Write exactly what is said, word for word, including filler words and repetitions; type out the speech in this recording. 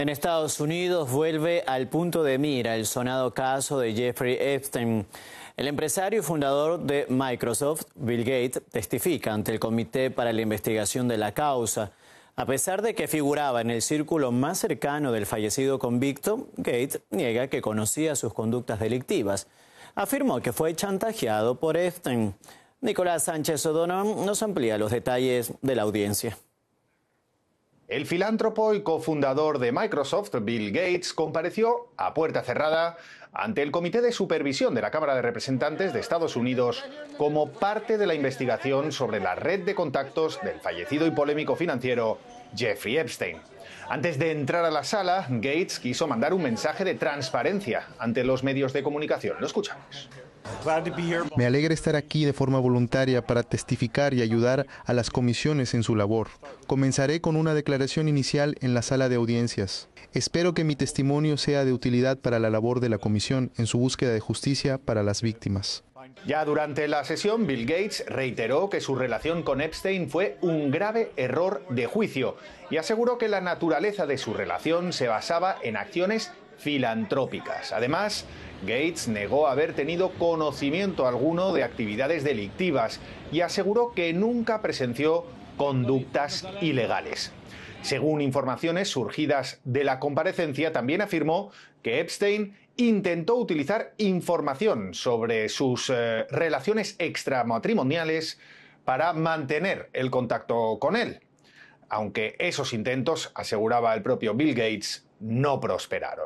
En Estados Unidos vuelve al punto de mira el sonado caso de Jeffrey Epstein. El empresario y fundador de Microsoft, Bill Gates, testifica ante el Comité para la Investigación de la Causa. A pesar de que figuraba en el círculo más cercano del fallecido convicto, Gates niega que conocía sus conductas delictivas. Afirmó que fue chantajeado por Epstein. Nicolás Sánchez O'Donnell nos amplía los detalles de la audiencia. El filántropo y cofundador de Microsoft, Bill Gates, compareció a puerta cerrada ante el Comité de Supervisión de la Cámara de Representantes de Estados Unidos como parte de la investigación sobre la red de contactos del fallecido y polémico financiero Jeffrey Epstein. Antes de entrar a la sala, Gates quiso mandar un mensaje de transparencia ante los medios de comunicación. Lo escuchamos. Me alegra estar aquí de forma voluntaria para testificar y ayudar a las comisiones en su labor. Comenzaré con una declaración inicial en la sala de audiencias. Espero que mi testimonio sea de utilidad para la labor de la comisión en su búsqueda de justicia para las víctimas. Ya durante la sesión, Bill Gates reiteró que su relación con Epstein fue un grave error de juicio y aseguró que la naturaleza de su relación se basaba en acciones filantrópicas. Además, Gates negó haber tenido conocimiento alguno de actividades delictivas y aseguró que nunca presenció conductas ilegales. Según informaciones surgidas de la comparecencia, también afirmó que Epstein intentó utilizar información sobre sus eh, relaciones extramatrimoniales para mantener el contacto con él, aunque esos intentos, aseguraba el propio Bill Gates, no prosperaron.